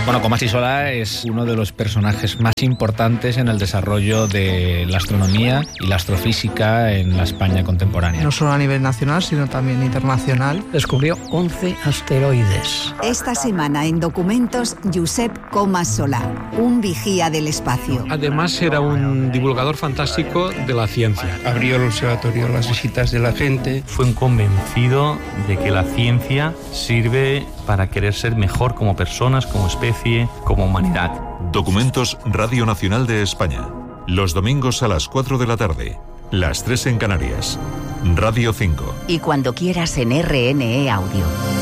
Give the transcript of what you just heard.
Bueno, Comas y Solà es uno de los personajes más importantes en el desarrollo de la astronomía y la astrofísica en la España contemporánea. No solo a nivel nacional, sino también internacional. Descubrió 11 asteroides. Esta semana en Documentos, Josep Comas Solà, un vigía del espacio. Además era un divulgador fantástico de la ciencia. Abrió el observatorio a las visitas de la gente. Fue un convencido de que la ciencia sirve para querer ser mejor como personas, como especie, como humanidad. Documentos Radio Nacional de España. Los domingos a las 4 de la tarde. Las 3 en Canarias. Radio 5. Y cuando quieras en RNE Audio.